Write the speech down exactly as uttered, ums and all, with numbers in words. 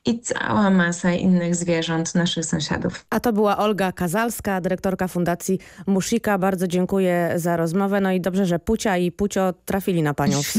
i cała masa innych zwierząt naszych sąsiadów. A to była Olga Kazalska, dyrektorka Fundacji Mushika. Bardzo dziękuję za rozmowę. No i dobrze, że Pucia i Pucio trafili na panią w